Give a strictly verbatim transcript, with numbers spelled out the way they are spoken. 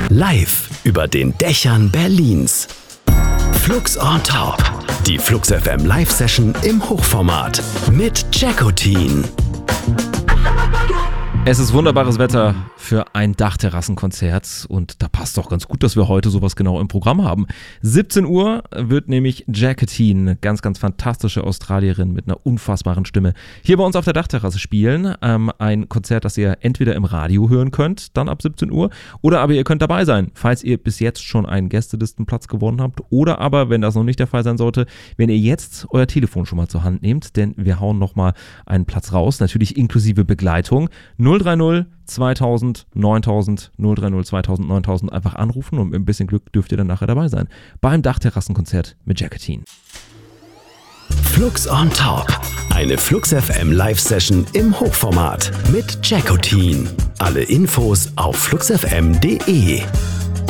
Live über den Dächern Berlins. Flux on Top. Die Flux F M Live-Session im Hochformat mit Jackotin. Es ist wunderbares Wetter für ein Dachterrassenkonzert und da passt doch ganz gut, dass wir heute sowas genau im Programm haben. siebzehn Uhr wird nämlich Jackotin, eine ganz, ganz fantastische Australierin mit einer unfassbaren Stimme, hier bei uns auf der Dachterrasse spielen. Ähm, ein Konzert, das ihr entweder im Radio hören könnt, dann ab siebzehn Uhr, oder aber ihr könnt dabei sein, falls ihr bis jetzt schon einen Gästelistenplatz gewonnen habt, oder aber, wenn das noch nicht der Fall sein sollte, wenn ihr jetzt euer Telefon schon mal zur Hand nehmt, denn wir hauen nochmal einen Platz raus, natürlich inklusive Begleitung. null drei null zweitausend neuntausend null drei null zweitausend neuntausend einfach anrufen und mit ein bisschen Glück dürft ihr dann nachher dabei sein. Beim Dachterrassenkonzert mit Jackotin. Flux on Top. Eine Flux F M Live-Session im Hochformat mit Jackotin. Alle Infos auf flux f m punkt d e.